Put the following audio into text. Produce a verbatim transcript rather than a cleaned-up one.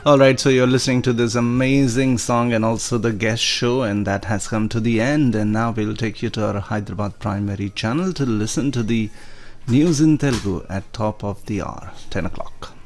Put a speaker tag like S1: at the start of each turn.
S1: All right, so you're listening to this amazing song and also the guest show, and that has come to the end. And now we'll take you to our Hyderabad primary channel to listen to the news in Telugu at top of the hour, ten o'clock.